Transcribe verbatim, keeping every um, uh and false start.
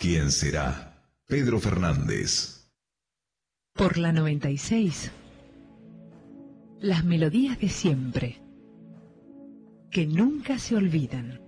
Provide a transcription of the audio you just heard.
quién será. Pedro Fernández. Por la noventa y seis. Las melodías de siempre, que nunca se olvidan.